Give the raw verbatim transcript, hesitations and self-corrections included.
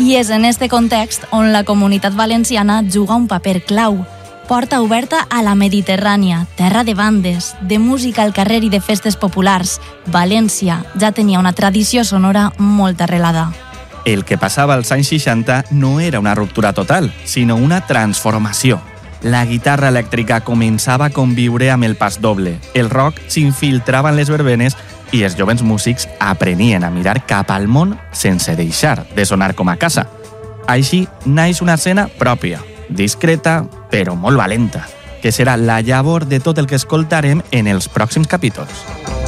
I és en este context on la Comunitat Valenciana juga un paper clau. Porta oberta a la Mediterrània, terra de bandes, de música al carrer i de festes populars. València ja tenia una tradició sonora molt arrelada. El que passava als anys seixanta no era una ruptura total, sinó una transformació. La guitarra elèctrica començava a conviure amb el pas doble, el rock s'infiltrava en les verbenes i els jovens músics aprenien a mirar cap al món sense deixar de sonar com a casa. Així naix una escena pròpia, discreta però molt valenta, que serà la llavor de tot el que escoltarem en els pròxims capítols.